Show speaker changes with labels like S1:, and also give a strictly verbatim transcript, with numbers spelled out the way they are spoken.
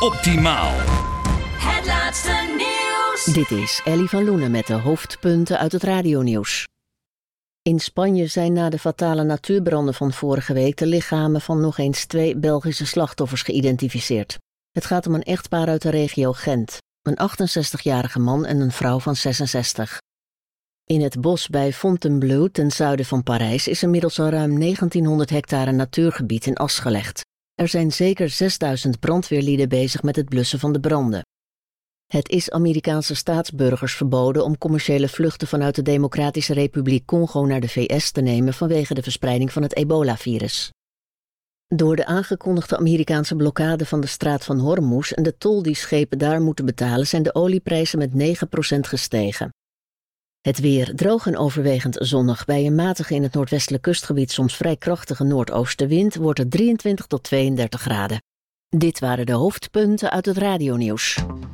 S1: Optimaal.
S2: Het laatste nieuws.
S3: Dit is Ellie van Loenen met de hoofdpunten uit het radionieuws. In Spanje zijn na de fatale natuurbranden van vorige week de lichamen van nog eens twee Belgische slachtoffers geïdentificeerd. Het gaat om een echtpaar uit de regio Gent, een achtenzestigjarige man en een vrouw van zesenzestig. In het bos bij Fontainebleau ten zuiden van Parijs is inmiddels al ruim negentienhonderd hectare natuurgebied in as gelegd. Er zijn zeker zesduizend brandweerlieden bezig met het blussen van de branden. Het is Amerikaanse staatsburgers verboden om commerciële vluchten vanuit de Democratische Republiek Congo naar de V S te nemen vanwege de verspreiding van het ebola-virus. Door de aangekondigde Amerikaanse blokkade van de straat van Hormuz en de tol die schepen daar moeten betalen zijn de olieprijzen met negen procent gestegen. Het weer droog en overwegend zonnig. Bij een matige in het noordwestelijk kustgebied soms vrij krachtige noordoostenwind wordt het drieëntwintig tot tweeëndertig graden. Dit waren de hoofdpunten uit het radionieuws.